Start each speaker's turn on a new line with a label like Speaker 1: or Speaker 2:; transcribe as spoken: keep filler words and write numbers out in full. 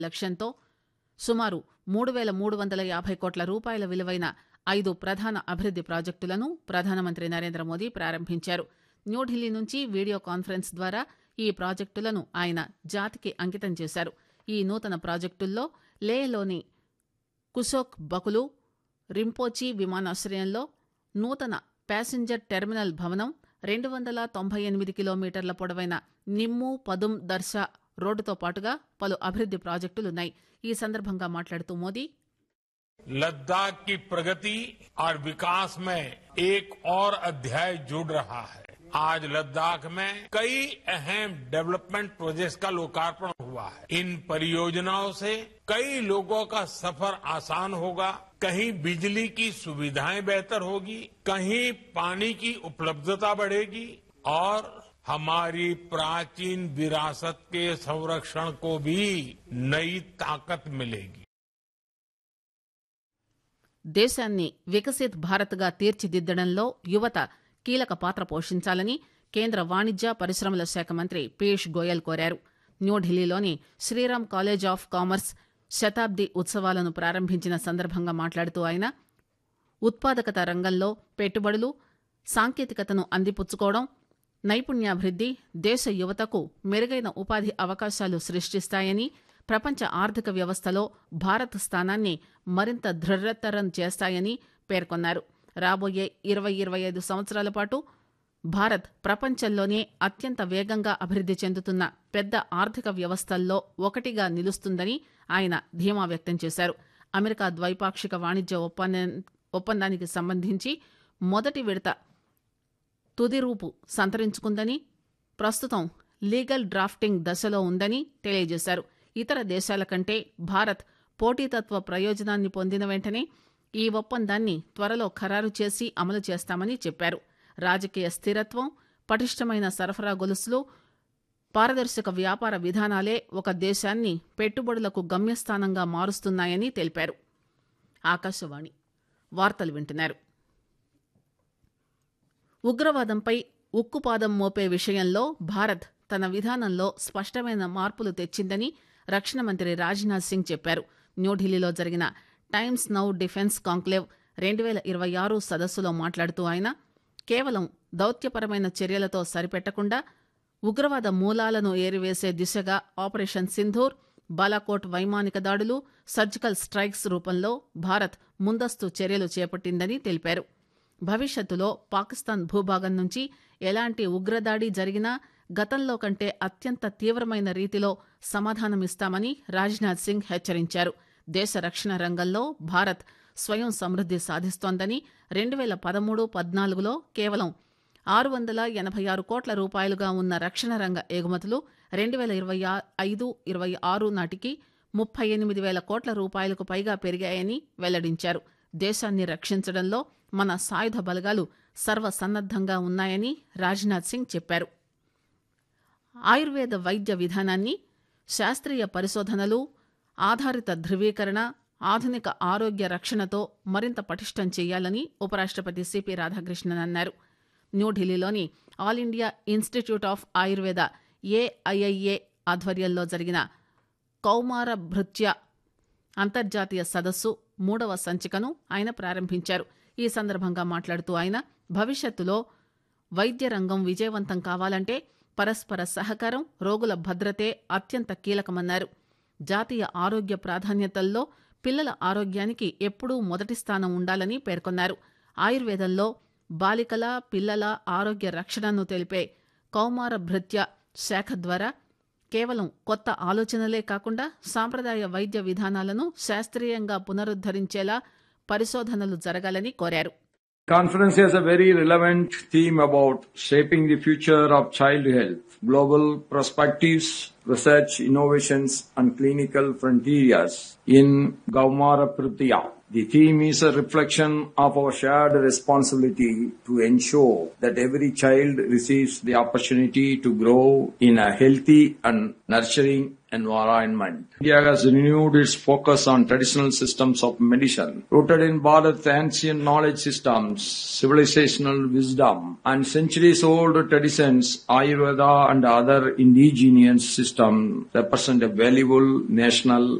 Speaker 1: లక్ష్యంతో సుమారు మూడు వేల మూడు వందల యాభై కోట్ల రూపాయల విలువైన ఐదు ప్రధాన అభివృద్ది ప్రాజెక్టులను ప్రధానమంత్రి నరేంద్ర మోదీ ప్రారంభించారు. న్యూఢిల్లీ నుంచి వీడియో కాన్ఫరెన్స్ ద్వారా ఈ ప్రాజెక్టులను ఆయన జాతికి అంకితం చేశారు. ఈ నూతన ప్రాజెక్టుల్లో లేహ్లోని కుశోక్ బకులు రింపోచి విమానాశ్రయంలో నూతన ప్యాసింజర్ టెర్మినల్ భవనం, రెండు వందల తొంభై ఎనిమిది కిలోమీటర్ల పొడవైన నిమ్ము పదుం దర్శా రోడ్డుతో పాటుగా పలు అభివృద్ది ప్రాజెక్టులున్నాయి. ఈ సందర్భంగా మాట్లాడుతూ మోదీ
Speaker 2: लद्दाख की प्रगति और विकास में एक और अध्याय जुड़ रहा है. आज लद्दाख में कई अहम डेवलपमेंट प्रोजेक्ट्स का लोकार्पण हुआ है. इन परियोजनाओं से कई लोगों का सफर आसान होगा. कहीं बिजली की सुविधाएं बेहतर होगी, कहीं पानी की उपलब्धता बढ़ेगी और हमारी प्राचीन विरासत के संरक्षण को भी नई ताकत मिलेगी.
Speaker 1: దేశాన్ని వికసిత్ భారత్గా తీర్చిదిద్దడంలో యువత కీలక పాత్ర పోషించాలని కేంద్ర వాణిజ్య పరిశ్రమల శాఖ మంత్రి పీయూష్ గోయల్ కోరారు. న్యూఢిల్లీలోని శ్రీరామ్ కాలేజ్ ఆఫ్ కామర్స్ శతాబ్ది ఉత్సవాలను ప్రారంభించిన సందర్భంగా మాట్లాడుతూ ఆయన ఉత్పాదకత రంగంలో పెట్టుబడులు, సాంకేతికతను అందిపుచ్చుకోవడం, నైపుణ్యాభివృద్ది దేశ యువతకు మెరుగైన ఉపాధి అవకాశాలు సృష్టిస్తాయని, ప్రపంచ ఆర్థిక వ్యవస్థలో భారత్ స్థానాన్ని మరింత దృఢతరం చేస్తాయని పేర్కొన్నారు. రాబోయే ఇరవై ఇరవై ఐదు సంవత్సరాల పాటు భారత్ ప్రపంచంలోనే అత్యంత వేగంగా అభివృద్ది చెందుతున్న పెద్ద ఆర్థిక వ్యవస్థల్లో ఒకటిగా నిలుస్తుందని ఆయన ధీమా వ్యక్తం చేశారు. అమెరికా ద్వైపాక్షిక వాణిజ్య ఒప్పందానికి సంబంధించి మొదటి విడత తుది రూపు సంతరించుకుందని, ప్రస్తుతం లీగల్ డ్రాఫ్టింగ్ దశలో ఉందని తెలియజేశారు. ఇతర దేశాల కంటే భారత్ పోటీతత్వ ప్రయోజనాన్ని పొందిన వెంటనే ఈ ఒప్పందాన్ని త్వరలో ఖరారు చేసి అమలు చేస్తామని చెప్పారు. రాజకీయ స్థిరత్వం, పటిష్టమైన సరఫరా గొలుసులు, పారదర్శక వ్యాపార విధానాలే ఒక దేశాన్ని పెట్టుబడులకు గమ్యస్థానంగా మారుస్తున్నాయని తెలిపారు. ఆకాశవాణి వార్తలు వింటున్నారు. ఉగ్రవాదంపై ఉక్కుపాదం మోపే విషయంలో భారత్ తన విధానంలో స్పష్టమైన మార్పులు తెచ్చిందని రక్షణ మంత్రి రాజ్నాథ్ సింగ్ చెప్పారు. న్యూఢిల్లీలో జరిగిన టైమ్స్ నౌ డిఫెన్స్ కాంక్లేవ్ రెండు వేల ఇరవై ఆరు సదస్సులో మాట్లాడుతూ ఆయన కేవలం దౌత్యపరమైన చర్యలతో సరిపెట్టకుండా ఉగ్రవాద మూలాలను ఏరివేసే దిశగా ఆపరేషన్ సింధూర్, బాలాకోట్ వైమానిక దాడులు, సర్జికల్ స్ట్రైక్స్ రూపంలో భారత్ ముందస్తు చర్యలు చేపట్టిందని తెలిపారు. భవిష్యత్తులో పాకిస్తాన్ భూభాగం నుంచి ఎలాంటి ఉగ్రదాడి జరిగినా గతంలో కంటే అత్యంత తీవ్రమైన రీతిలో సమాధానమిస్తామని రాజ్నాథ్ సింగ్ హెచ్చరించారు. దేశ రక్షణ రంగంలో భారత్ స్వయం సమృద్ది సాధిస్తోందని, రెండు వేల పదమూడు పద్నాలుగులో కేవలం ఆరు వందల ఎనభై ఆరు కోట్ల రూపాయలుగా ఉన్న రక్షణ రంగ ఎగుమతులు రెండు వేల ఇరవై ఐదు ఇరవై ఆరు నాటికి ముప్పై ఎనిమిది వేల కోట్ల రూపాయలకు పైగా పెరిగాయని వెల్లడించారు. దేశాన్ని రక్షించడంలో మన సాయుధ బలగాలు సర్వసన్నద్దంగా ఉన్నాయని రాజ్నాథ్ సింగ్ చెప్పారు. ఆయుర్వేద వైద్య విధానాన్ని శాస్త్రీయ పరిశోధనలు, ఆధారిత ధృవీకరణ, ఆధునిక ఆరోగ్య రక్షణతో మరింత పటిష్టం చేయాలని ఉపరాష్టపతి సిపి రాధాకృష్ణన్ అన్నారు. న్యూఢిల్లీలోని all India institute of Ayurveda AIIA ఆధ్వర్యంలో జరిగిన కౌమార భృత్య అంతర్జాతీయ సదస్సు మూడవ సంచికను ఆయన ప్రారంభించారు. ఈ సందర్భంగా మాట్లాడుతూ ఆయన భవిష్యత్తులో వైద్య రంగం విజయవంతం కావాలంటే పరస్పర సహకారం, రోగుల భద్రతే అత్యంత కీలకమన్నారు. జాతీయ ఆరోగ్య ప్రాధాన్యతల్లో పిల్లల ఆరోగ్యానికి ఎప్పుడూ మొదటి స్థానం ఉండాలని పేర్కొన్నారు. ఆయుర్వేదంలో బాలికల, పిల్లల ఆరోగ్య రక్షణను తెలిపే కౌమార భృత్య శాఖ ద్వారా కేవలం కొత్త ఆలోచనలే కాకుండా సాంప్రదాయ వైద్య విధానాలను శాస్త్రీయంగా పునరుద్ధరించేలా పరిశోధనలు జరగాలని కోరారు.
Speaker 3: Conference has a very relevant theme about shaping the future of child health, global perspectives, research, innovations and clinical frontiers in Gaumara Prithya. The theme is a reflection of our shared responsibility to ensure that every child receives the opportunity to grow in a healthy and nurturing environment. India has renewed its focus on traditional systems of medicine, rooted in Bharat's ancient knowledge systems, civilizational wisdom, and centuries-old traditions. Ayurveda and other indigenous systems represent a valuable national